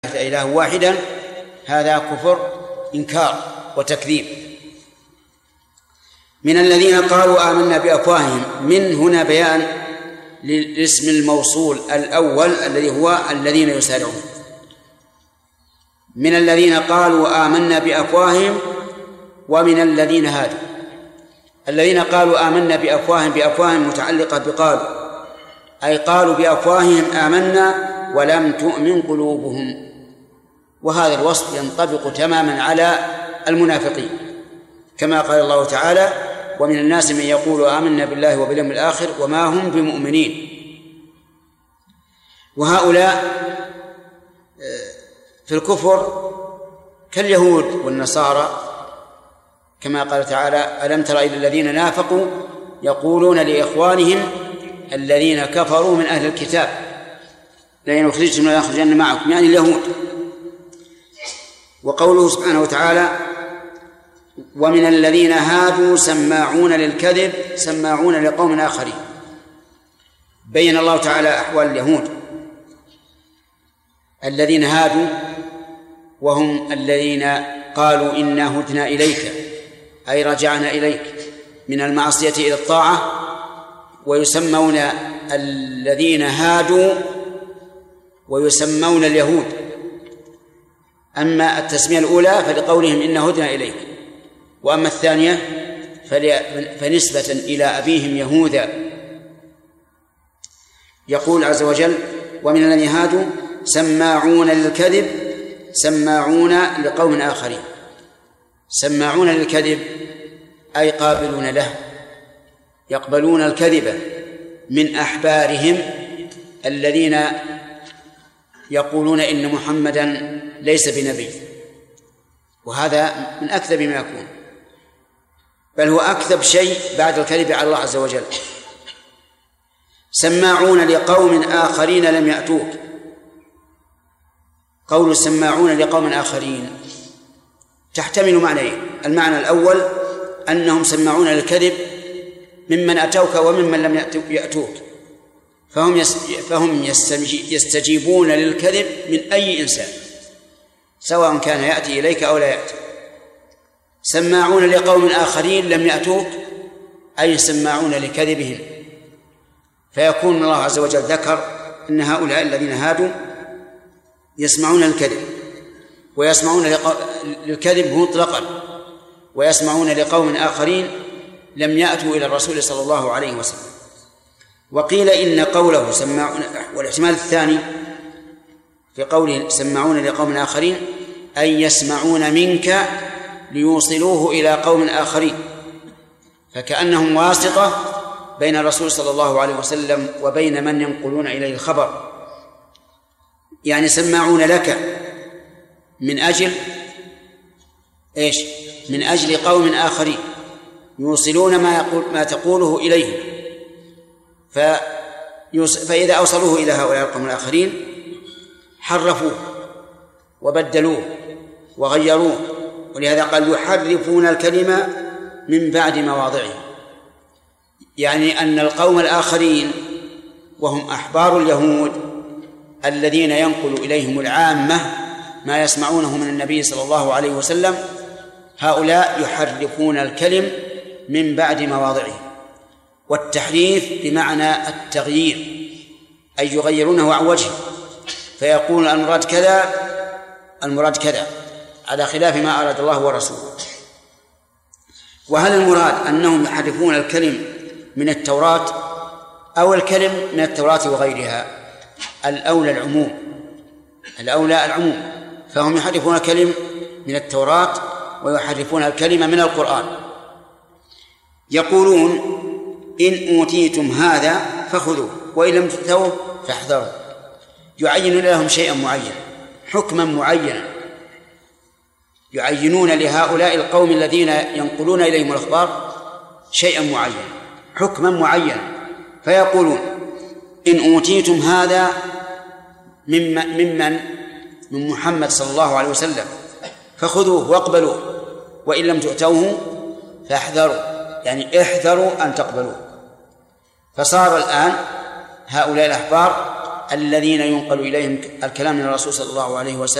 إله واحدا هذا كفر إنكار وتكذيب. من الذين قالوا آمنا بأفواههم، من هنا بيان للاسم الموصول الأول الذي هو الذين يسارعون. من الذين قالوا آمنا بأفواههم ومن الذين هادوا. الذين قالوا آمنا بأفواههم متعلقة بقالوا، أي قالوا بأفواههم آمنا ولم تؤمن قلوبهم، وهذا الوصف ينطبق تماما على المنافقين، كما قال الله تعالى: ومن الناس من يقول آمنا بالله وباليوم الآخر وما هم بمؤمنين. وهؤلاء في الكفر كاليهود والنصارى، كما قال تعالى: ألم تر إلى الذين نافقوا يقولون لإخوانهم الذين كفروا من أهل الكتاب لئن أخرجتم لنخرجن معكم، يعني اليهود. وقوله سبحانه وتعالى: ومن الذين هادوا سماعون للكذب سماعون لقوم آخرين. بين الله تعالى أحوال اليهود الذين هادوا، وهم الذين قالوا إنا هدنا إليك، أي رجعنا إليك من المعصية إلى الطاعة، ويسمون الذين هادوا ويسمون اليهود. أما التسمية الأولى فلقولهم إنا هدنا إليك، وأما الثانية فنسبة إلى أبيهم يهوذا. يقول عز وجل: ومن الذين هادوا سماعون للكذب سماعون لقوم آخرين. سماعون للكذب أي قابلون له، يقبلون الكذب من أحبارهم الذين يقولون إن محمدا ليس بنبي، وهذا من أكذب ما يكون، بل هو أكذب شيء بعد الكذب على الله عز وجل. سماعون لقوم آخرين لم يأتوك. قول سماعون لقوم آخرين تحتمل معنيين: المعنى الأول أنهم سماعون للكذب ممن أتوك وممن لم يأتوك، فهم يستجيبون للكذب من أي إنسان سواء كان يأتي إليك أو لا يأتي. سماعون لقوم آخرين لم يأتوك أي سماعون لكذبهم، فيكون الله عز وجل ذكر أن هؤلاء الذين هادوا يسمعون الكذب، ويسمعون للكذب مطلقا، ويسمعون لقوم آخرين لم يأتوا إلى الرسول صلى الله عليه وسلم. وقيل إن قوله سماعون، والاحتمال الثاني في قوله سماعون لقوم آخرين أي يسمعون منك ليوصلوه إلى قوم آخرين، فكأنهم واسطة بين الرسول صلى الله عليه وسلم وبين من ينقلون إليه الخبر. يعني سماعون لك من أجل إيش؟ من أجل قوم آخرين يوصلون ما تقوله إليهم، فإذا أوصلوه إلى هؤلاء القوم الآخرين حرفوه وبدلوه وغيروه، ولهذا قال يحرفون الكلمة من بعد مواضعه، يعني أن القوم الآخرين وهم أحبار اليهود الذين ينقل إليهم العامة ما يسمعونه من النبي صلى الله عليه وسلم، هؤلاء يحرفون الكلم من بعد مواضعه. والتحريف بمعنى التغيير، أي يغيرونه عن وجهه، فيقول المراد كذا على خلاف ما أراد الله ورسوله. وهل المراد أنهم يحرفون الكلم من التوراة أو الكلم من التوراة وغيرها؟ الأولى العموم، فهم يحرفون الكلم من التوراة ويحرفون الكلمة من القرآن. يقولون إن أوتيتم هذا فخذوه وإن لم تؤتوه فاحذروا. يعين لهم شيئا معين، حكما معينا، يعينون لهؤلاء القوم الذين ينقلون إليهم الأخبار شيئا معين، حكما معينا، فيقولون إن أوتيتم هذا من محمد صلى الله عليه وسلم فخذوه واقبلوه، وإن لم تؤتوه فاحذروا، يعني احذروا أن تقبلوه. فصار الآن هؤلاء الأحبار الذين ينقل إليهم الكلام من الرسول صلى الله عليه وسلم